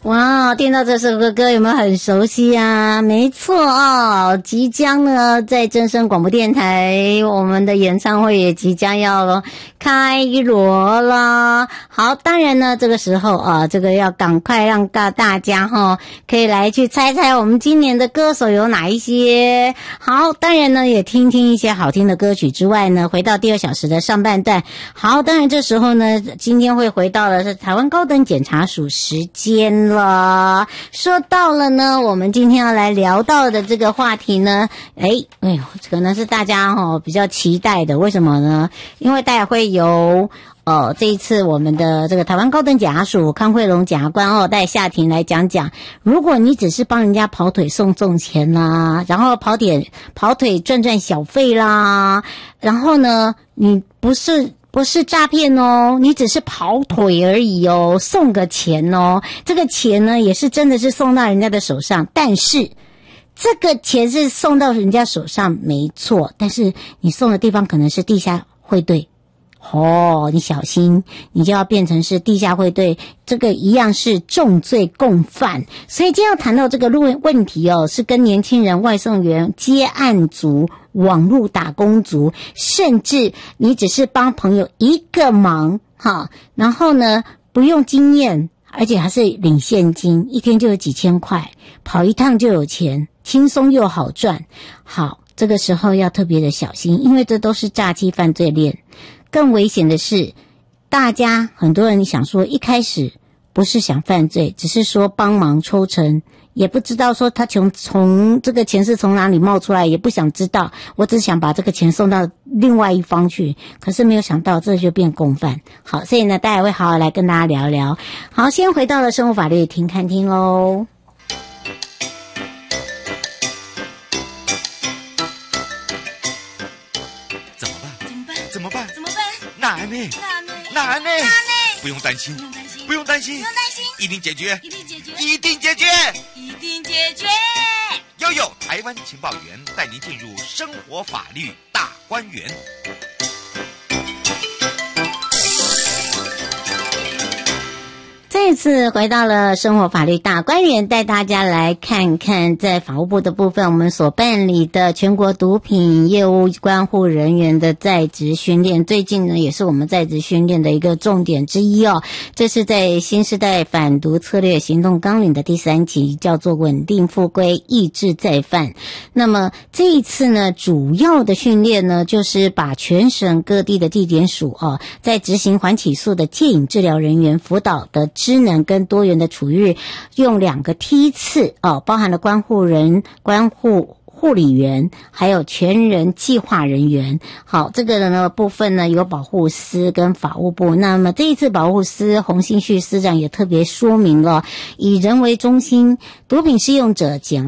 哇，听到这首歌有没有很熟悉啊？没错哦，即将呢在真声广播电台，我们的演唱会也即将要开锣了。好，当然呢这个时候啊，这个要赶快让大家可以来去猜猜我们今年的歌手有哪一些。好，当然呢也听听一些好听的歌曲之外呢，回到第2小时的上半段。好，当然这时候呢，今天会回到的是台湾高等检察署时间了。说到了呢，我们今天要来聊到的这个话题呢，可能是大家比较期待的。为什么呢？因为大家会由这一次我们的这个台湾高等检察署康惠龙检察官带夏婷来讲讲，如果你只是帮人家跑腿送钱啦，然后跑腿赚小费啦，然后呢你不是诈骗哦，你只是跑腿而已哦，送个钱哦，这个钱呢也是真的是送到人家的手上，但是这个钱是送到人家手上没错，但是你送的地方可能是地下汇兑你小心，你就要变成是地下汇兑，这个一样是重罪共犯。所以今天要谈到这个问题是跟年轻人、外送员、接案族、网络打工族，甚至你只是帮朋友一个忙然后呢不用经验，而且还是领现金，一天就有几千块，跑一趟就有钱，轻松又好赚。好，这个时候要特别的小心，因为这都是诈欺犯罪链。更危险的是，大家很多人想说一开始不是想犯罪，只是说帮忙抽成，也不知道说他从这个钱是从哪里冒出来，也不想知道，我只想把这个钱送到另外一方去，可是没有想到这就变共犯。好，所以呢大家会好好来跟大家聊聊。好，先回到了生活法律听看听咯。 难呢？不用担心，一定解决，悠台湾情报员带您进入生活法律大观园。 这次回到了生活法律大观园，带大家来看看在法务部的部分，我们所办理的全国毒品业务关护人员的在职训练。最近呢，也是我们在职训练的一个重点之一这是在新时代反毒策略行动纲领的第3期，叫做稳定复归，抑制再犯。那么这一次呢，主要的训练呢，就是把全省各地的地检署在执行缓起诉的戒瘾治疗人员辅导的知能跟多元的处遇，用2个梯次包含了关护护理员还有全人计划人员。好，这个呢部分呢有保护司跟法务部。那么这一次保护司洪兴旭司长也特别说明了，以人为中心，毒品使用者减